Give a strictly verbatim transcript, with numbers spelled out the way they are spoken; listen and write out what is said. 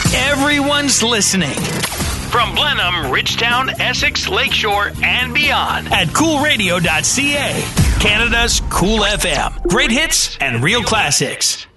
Everyone's listening. From Blenheim, Ridgetown, Essex, Lakeshore, and beyond at cool radio dot c a. Canada's Cool F M. Great hits and real classics.